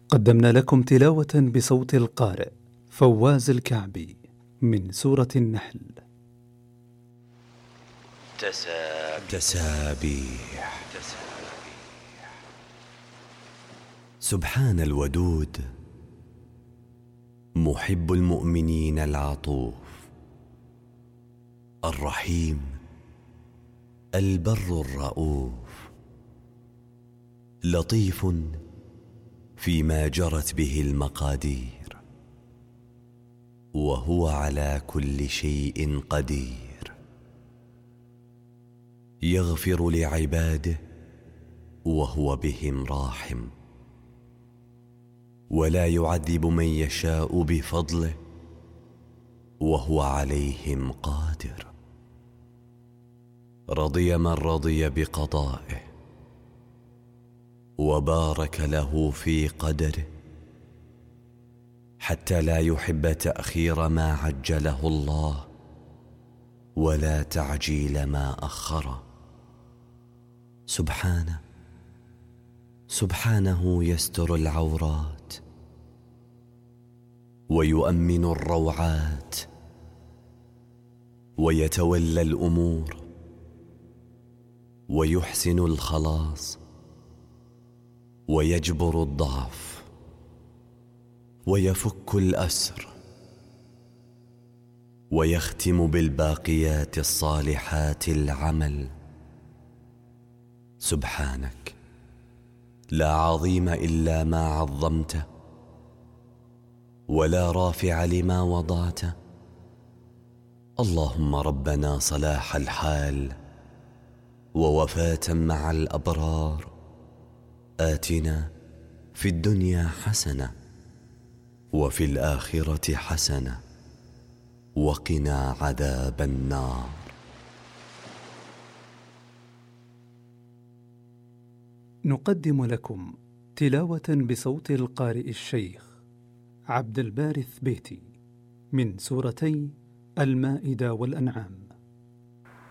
قدمنا لكم تلاوة بصوت القارئ فواز الكعبي من سورة النحل. تسابيح. سبحان الودود محب المؤمنين العطوف الرحيم البر الرؤوف لطيف فيما جرت به المقادير وهو على كل شيء قدير يغفر لعباده وهو بهم راحم ولا يعذب من يشاء بفضله وهو عليهم قادر رضي من رضي بقضائه وبارك له في قدره حتى لا يحب تأخير ما عجله الله ولا تعجيل ما أخره. سبحانه يستر العورات ويؤمن الروعات ويتولى الأمور ويحسن الخلاص ويجبر الضعف ويفك الأسر ويختم بالباقيات الصالحات العمل. سبحانك لا عظيم إلا ما عظمته ولا رافع لما وضعته. اللهم ربنا صلاح الحال ووفاة مع الأبرار آتنا في الدنيا حسنة وفي الآخرة حسنة وقنا عذاب النار. نقدم لكم تلاوة بصوت القارئ الشيخ عبد الباري الثبيتي من سورتي المائدة والأنعام.